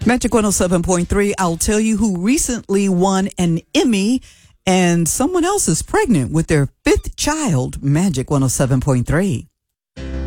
Magic 107.3. I'll tell you who recently won an Emmy, and someone else is pregnant with their fifth child. Magic 107.3.